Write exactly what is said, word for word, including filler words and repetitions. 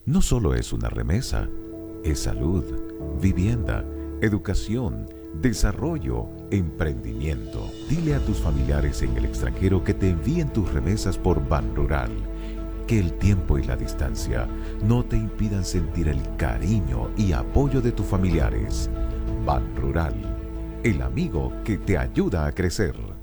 no solo es una remesa, es salud, vivienda, educación, desarrollo, emprendimiento. Dile a tus familiares en el extranjero que te envíen tus remesas por Banrural. Que el tiempo y la distancia no te impidan sentir el cariño y apoyo de tus familiares. Banrural, el amigo que te ayuda a crecer.